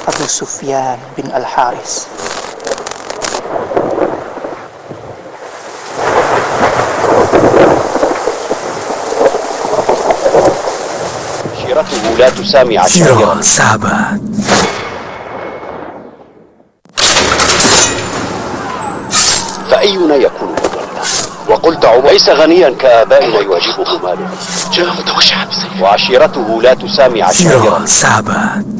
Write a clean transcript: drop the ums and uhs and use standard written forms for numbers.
Abu Sufyan bin Al-Haris. عشيرته لا تسامي عشائره. sahabat. فأينا يكون مضلا؟ وقلت عمر ليس غنيا كآبائنا يعجبه ماله، وعشيرته لا تسامي عشائره. sahabat.